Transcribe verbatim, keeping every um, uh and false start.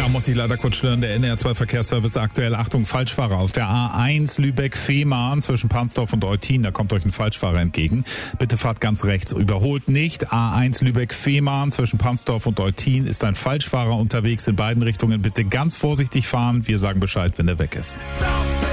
Da muss ich leider kurz stören. Der N R zwei Verkehrsservice aktuell. Achtung, Falschfahrer auf der A eins Lübeck-Fehmarn zwischen Pansdorf und Eutin. Da kommt euch ein Falschfahrer entgegen. Bitte fahrt ganz rechts. Überholt nicht. A eins Lübeck-Fehmarn zwischen Pansdorf und Eutin ist ein Falschfahrer unterwegs in beiden Richtungen. Bitte ganz vorsichtig fahren. Wir sagen Bescheid, wenn er weg ist.